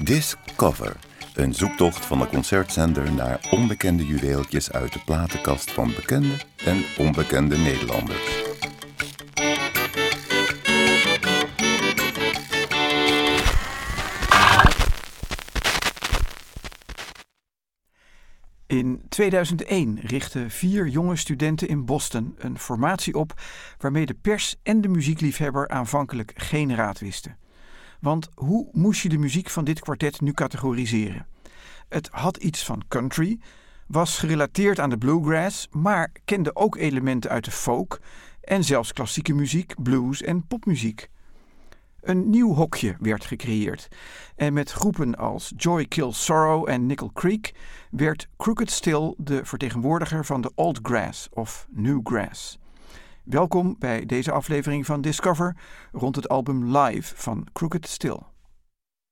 Discover, een zoektocht van de concertzender naar onbekende juweeltjes uit de platenkast van bekende en onbekende Nederlanders. In 2001 richtten 4 jonge studenten in Boston een formatie op waarmee de pers en de muziekliefhebber aanvankelijk geen raad wisten. Want hoe moest je de muziek van dit kwartet nu categoriseren? Het had iets van country, was gerelateerd aan de bluegrass, maar kende ook elementen uit de folk en zelfs klassieke muziek, blues en popmuziek. Een nieuw hokje werd gecreëerd en met groepen als Joy Kills Sorrow en Nickel Creek werd Crooked Still de vertegenwoordiger van de Old Grass of New Grass. Welkom bij deze aflevering van Discover rond het album Live van Crooked Still.